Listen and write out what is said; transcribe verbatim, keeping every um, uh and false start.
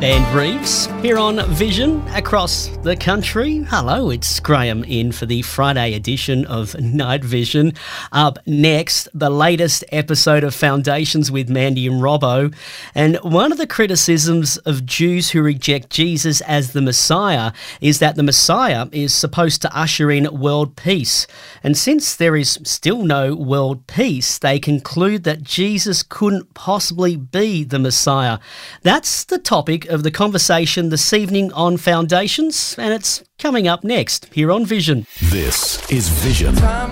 And Reeves here on Vision across the country. Hello, it's Graham in for the Friday edition of Night Vision. Up next, the latest episode of Foundations with Mandy and Robbo. And one of the criticisms of Jews who reject Jesus as the Messiah is that the Messiah is supposed to usher in world peace. And since there is still no world peace, they conclude that Jesus couldn't possibly be the Messiah. That's the topic of the conversation this evening on Foundations, and it's coming up next here on Vision. This is Vision